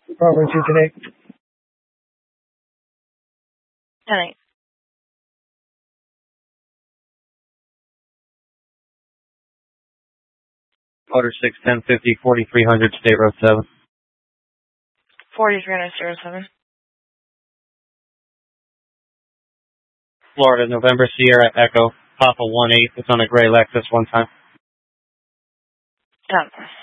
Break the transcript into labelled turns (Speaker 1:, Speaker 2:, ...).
Speaker 1: Bravo 2 today.
Speaker 2: 10-8.
Speaker 3: Motor 6, 1050, 4300, State Road 7.
Speaker 2: 4307.
Speaker 3: Florida, November, Sierra, Echo, Papa 1-8. It's on a gray Lexus one time.
Speaker 2: Done.